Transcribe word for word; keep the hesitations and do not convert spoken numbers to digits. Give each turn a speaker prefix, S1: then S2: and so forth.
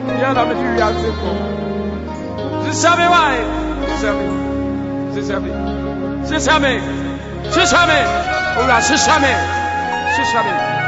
S1: Ya la me tu ya se ko. Sisabe wai. Sisabe. Sisabe. Sisabe. Sisabe. Ora sisabe. Sisabe.